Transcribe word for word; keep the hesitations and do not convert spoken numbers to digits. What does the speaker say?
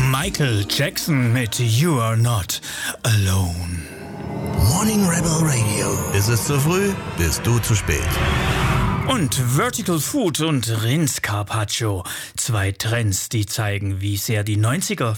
Michael Jackson mit You Are Not Alone. Morning Rebel Radio. Ist es zu früh? Bist du zu spät. Und Vertical Food und Rindscarpaccio. Zwei Trends, die zeigen, wie sehr die neunziger